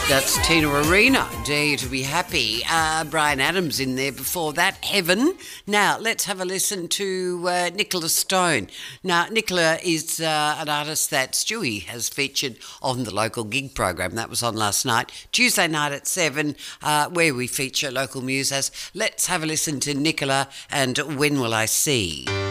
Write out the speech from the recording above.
That's Tina Arena, Dare You to Be Happy. Brian Adams in there before that, Heaven. Now, let's have a listen to Nicola Stone. Now, Nicola is an artist that Stewie has featured on the local gig program. That was on last night, Tuesday night at 7, where we feature local musos. Let's have a listen to Nicola and When Will I See?